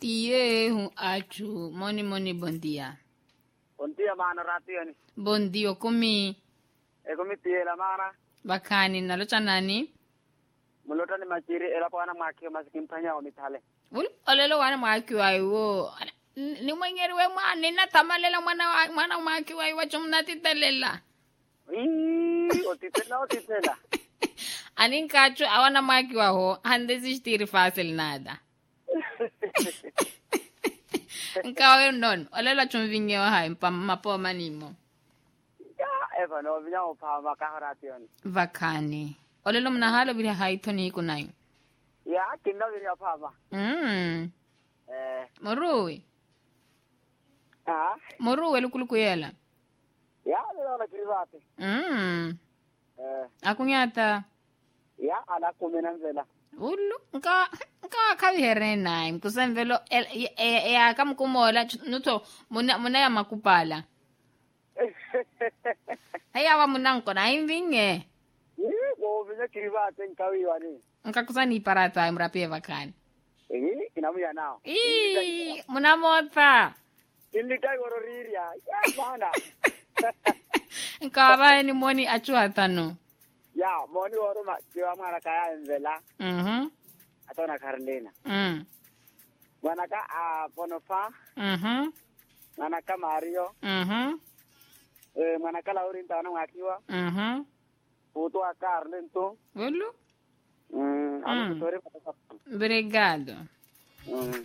tie achu moni bom dia. Bom dia mana ratiani. Bom dia kumi. Kumi tie la mana. Bakani nalocha nani? Mulota ni machiri ela kwa na makio masikin panya o mitale. Olelo wana makio ayo. Ni mwengeri we mwana na tamalela mwana makio ayo chumnati talela. Otitela. Anin kachu awana makio aho handesishtiri fácil nada. Nkawe non, olela chumvinge wa hai mapo manimo. Ya, eva no vinya opa makaharationi. Vakani. Olelo mnahalo vile haitoni kunayo. Ya, kinda vinya papa. Morui. Morui lukuyela. Ya, lelo kirivate. Akunyata. Ya, ala kumenanzela. Ulu, nka kaviherena mkusemvelo ya kamkumola nuto muna ya makupala. Haya wa munanko na imvinge. Go vinya kirivate nkawi wani. Nka kusani parata mrapie vakani. Inamuya nao. Munamota. Ilitai gororiria. Ya bana. Nka ba ni moni achua tano. Ya, moni woro ma kiwa mara kaya envela. Atona Carolina. Wanaka Ponofa. Wanaka Mario. Wanaka Laurinta na wakiwa. Puto a Carlento. Ulu? Obrigado.